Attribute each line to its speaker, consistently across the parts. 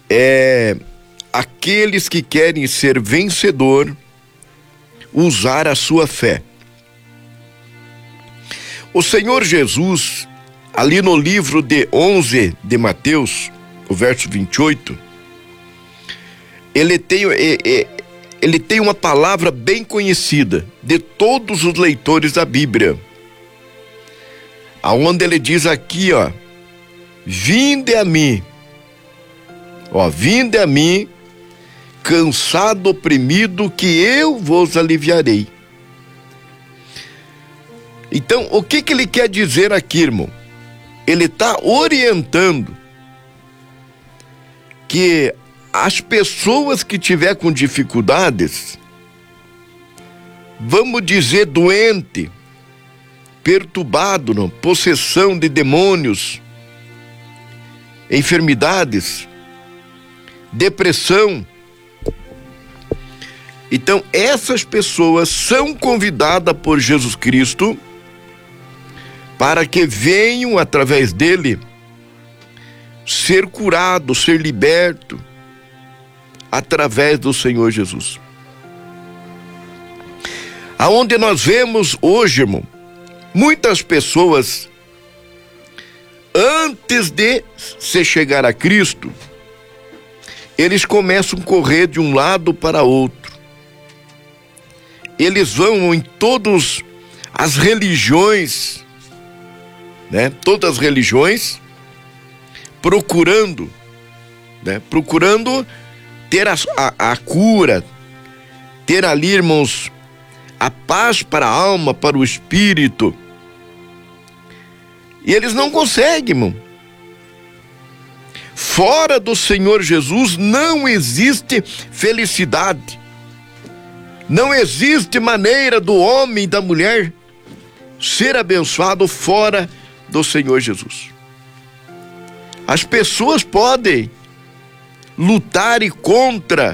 Speaker 1: é aqueles que querem ser vencedor, usar a sua fé. O Senhor Jesus, ali no livro de 11 de Mateus, o verso 28, ele tem uma palavra bem conhecida de todos os leitores da Bíblia, aonde ele diz aqui, vinde a mim, vinde a mim, cansado, oprimido, que eu vos aliviarei. Então, o que ele quer dizer aqui, irmão? Ele está orientando que as pessoas que tiver com dificuldades, vamos dizer doente, perturbado, possessão de demônios, enfermidades, depressão. Então, essas pessoas são convidadas por Jesus Cristo para que venham, através dele, ser curado, ser liberto, através do Senhor Jesus. Aonde nós vemos hoje, irmão, muitas pessoas, antes de se chegar a Cristo, eles começam a correr de um lado para outro. Eles vão em todas as religiões, todas as religiões, procurando ter a cura, ter ali, irmãos, a paz para a alma, para o espírito. E eles não conseguem, irmão. Fora do Senhor Jesus não existe felicidade. Não existe maneira do homem e da mulher ser abençoado fora do Senhor Jesus. As pessoas podem lutar contra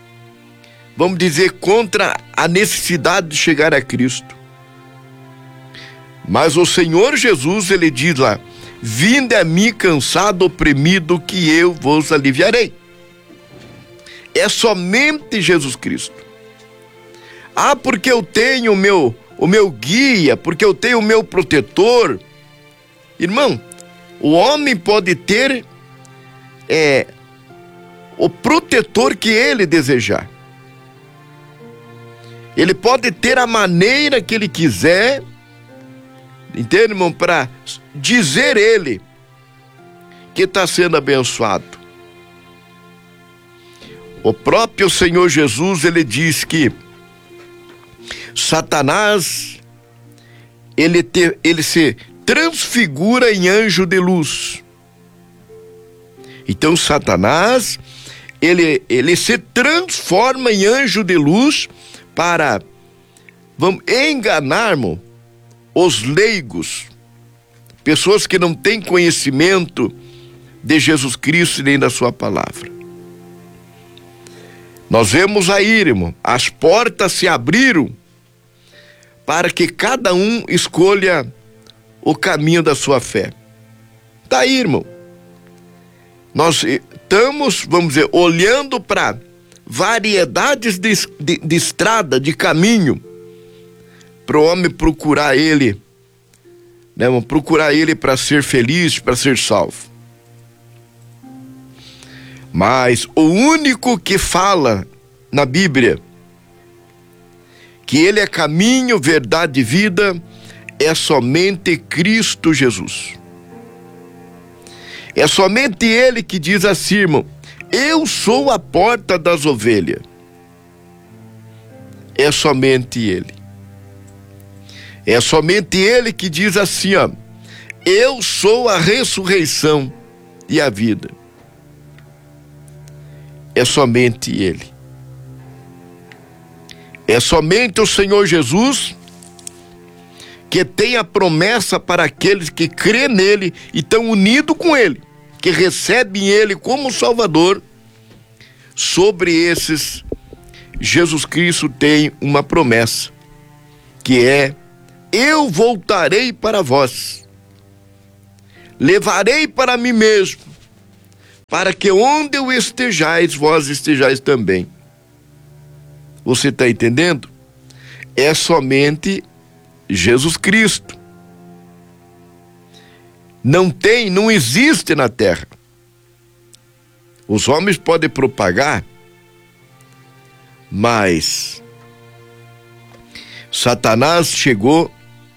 Speaker 1: a necessidade de chegar a Cristo. Mas o Senhor Jesus, ele diz lá, vinde a mim cansado, oprimido, que eu vos aliviarei. É somente Jesus Cristo. Porque eu tenho o meu guia, porque eu tenho o meu protetor. Irmão, o homem pode ter o protetor que ele desejar. Ele pode ter a maneira que ele quiser, entende, irmão, para dizer ele que está sendo abençoado. O próprio Senhor Jesus, ele diz que Satanás, ele se transfigura em anjo de luz. Então Satanás, ele se transforma em anjo de luz para, enganar, irmão, os leigos, pessoas que não têm conhecimento de Jesus Cristo nem da sua palavra. Nós vemos aí, irmão, as portas se abriram para que cada um escolha o caminho da sua fé. Tá aí, irmão. Nós estamos, vamos dizer, olhando para variedades de estrada, de caminho, para o homem procurar ele, procurar ele para ser feliz, para ser salvo. Mas o único que fala na Bíblia que ele é caminho, verdade e vida, é somente Cristo Jesus. É somente ele que diz assim, irmão, eu sou a porta das ovelhas. É somente ele. É somente ele que diz assim, eu sou a ressurreição e a vida. É somente ele. É somente o Senhor Jesus que tem a promessa para aqueles que crêem nele e estão unidos com ele, que recebem ele como Salvador. Sobre esses, Jesus Cristo tem uma promessa, que é: eu voltarei para vós, levarei para mim mesmo, para que onde eu estejais, vós estejais também. Você está entendendo? É somente Jesus Cristo. Não existe na terra. Os homens podem propagar, mas Satanás chegou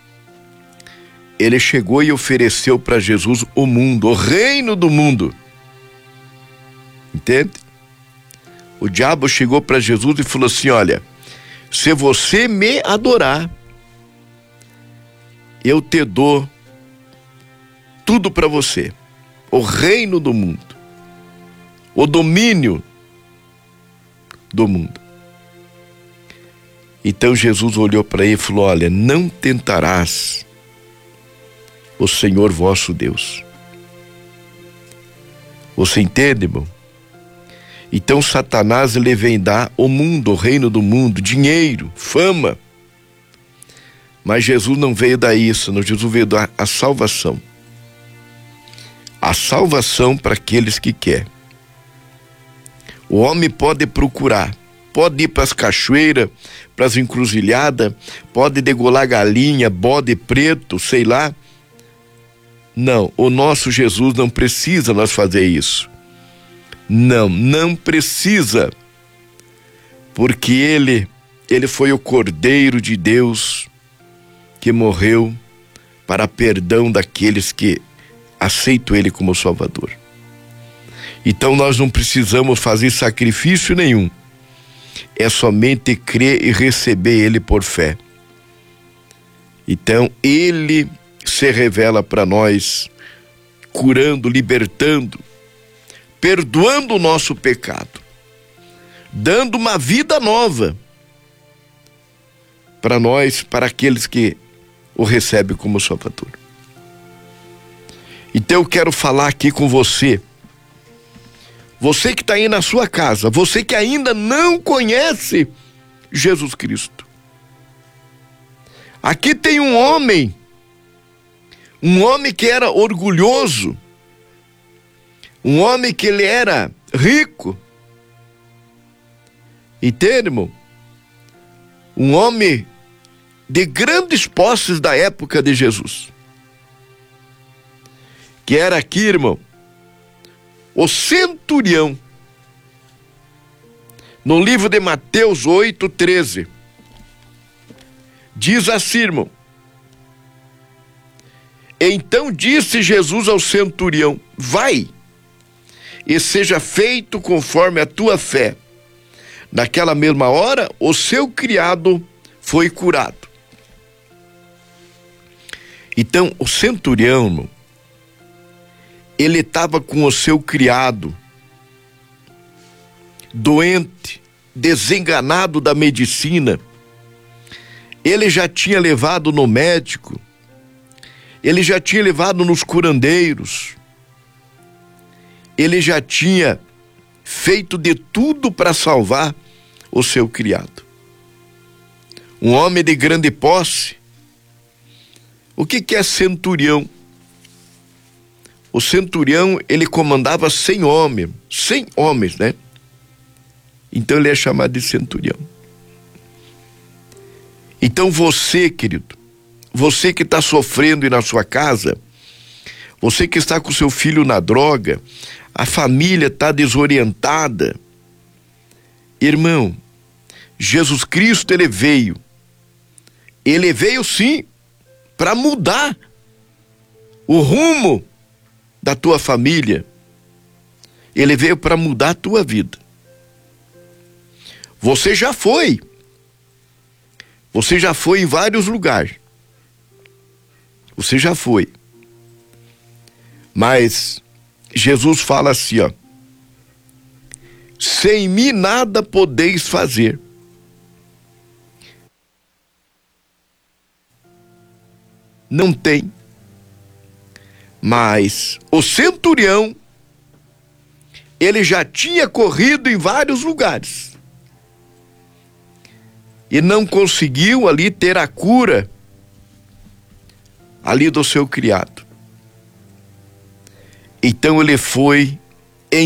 Speaker 1: e ofereceu para Jesus o mundo, o reino do mundo. Entende? O diabo chegou para Jesus e falou assim: olha, se você me adorar, eu te dou tudo para você, o reino do mundo, o domínio do mundo. Então Jesus olhou para ele e falou: olha, não tentarás o Senhor vosso Deus. Você entende, irmão? Então Satanás, ele vem dar o mundo, o reino do mundo, dinheiro, fama. Mas Jesus não veio dar isso, não. Jesus veio dar a salvação. A salvação para aqueles que querem. O homem pode procurar, pode ir para as cachoeiras, para as encruzilhadas, pode degolar galinha, bode preto, sei lá. Não, o nosso Jesus não precisa nós fazer isso. Não precisa. Porque ele foi o Cordeiro de Deus que morreu para perdão daqueles que aceitam ele como Salvador. Então nós não precisamos fazer sacrifício nenhum. É somente crer e receber ele por fé. Então ele se revela para nós, curando, libertando, perdoando o nosso pecado, dando uma vida nova para nós, para aqueles que o recebem como Salvador. Então eu quero falar aqui com você, você que está aí na sua casa, você que ainda não conhece Jesus Cristo. Aqui tem um homem que era orgulhoso, um homem que ele era rico, entende, irmão? Um homem de grandes posses da época de Jesus, que era aqui, irmão, o centurião. No livro de Mateus 8:13, diz assim, irmão: então disse Jesus ao centurião: vai, e seja feito conforme a tua fé. Naquela mesma hora, o seu criado foi curado. Então, o centurião, irmão, ele estava com o seu criado doente, desenganado da medicina. Ele já tinha levado no médico, ele já tinha levado nos curandeiros, ele já tinha feito de tudo para salvar o seu criado. Um homem de grande posse. O que é centurião? O centurião, ele comandava 100 homens, né? Então ele é chamado de centurião. Então você, querido, você que está sofrendo aí na sua casa, você que está com seu filho na droga, a família está desorientada, irmão, Jesus Cristo, ele veio sim para mudar o rumo da tua família. Ele veio para mudar a tua vida. Você já foi em vários lugares. Você já foi. Mas Jesus fala assim, ó: sem mim nada podeis fazer. Não tem. Mas o centurião, ele já tinha corrido em vários lugares e não conseguiu ali ter a cura ali do seu criado. Então ele foi